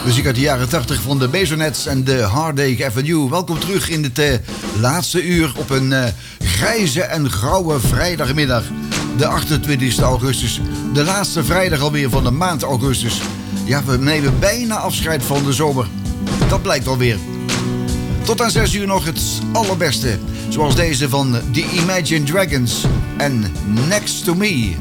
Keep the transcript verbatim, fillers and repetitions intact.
Muziek uit de jaren tachtig van de Bassonets en de Heartache Avenue. Welkom terug in het uh, laatste uur op een uh, grijze en grauwe vrijdagmiddag. De achtentwintigste augustus. De laatste vrijdag alweer van de maand augustus. Ja, we nemen bijna afscheid van de zomer. Dat blijkt alweer. Tot aan zes uur nog het allerbeste. Zoals deze van The Imagine Dragons en Next to Me.